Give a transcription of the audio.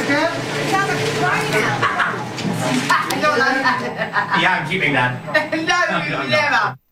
cat? It sounds like it's crying out. I don't like that. Yeah, I'm keeping that. No, never.